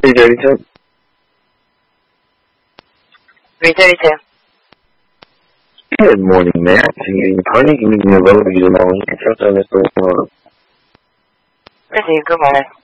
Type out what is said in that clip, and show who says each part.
Speaker 1: 332.
Speaker 2: 332.
Speaker 1: Good morning, Matt. Can you give me a vote? You know, you can touch on this one.
Speaker 2: Proceed. Good morning.